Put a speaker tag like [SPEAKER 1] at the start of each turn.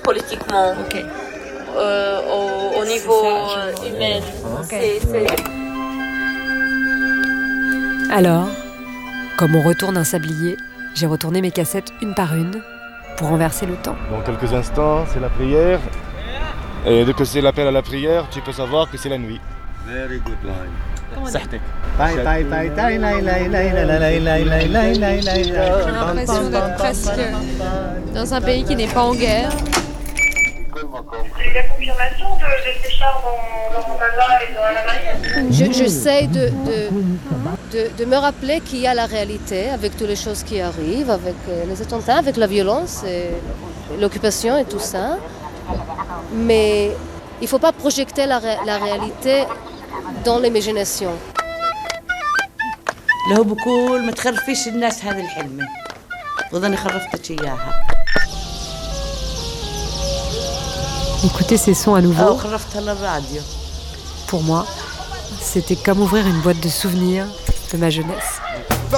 [SPEAKER 1] politiquement, au niveau humain.
[SPEAKER 2] Alors, comme on retourne un sablier, j'ai retourné mes cassettes une par une pour renverser le temps.
[SPEAKER 3] Dans quelques instants, c'est la prière. Et dès que c'est l'appel à la prière, tu peux savoir que c'est la nuit.
[SPEAKER 4] Very good line.
[SPEAKER 3] Sahtek.
[SPEAKER 4] Bye bye bye bye bye bye bye.
[SPEAKER 5] J'ai l'impression d'être presque dans un pays qui n'est pas en guerre.
[SPEAKER 6] J'ai eu la confirmation de ces chars dans Gaza et dans la marine.
[SPEAKER 7] J'essaie de me rappeler qu'il y a la réalité avec toutes les choses qui arrivent, avec les attentats, avec la violence, et l'occupation et tout ça. Mais il ne faut pas projeter la réalité dans l'imagination.
[SPEAKER 8] اللي هو بقول ما تخرفيش الناس هذه الحلمة وظني خرفتك إياها.
[SPEAKER 2] Écouter ces sons à nouveau,
[SPEAKER 8] خرفتها للراديو.
[SPEAKER 2] pour moi, c'était comme ouvrir une boîte de souvenirs de ma jeunesse.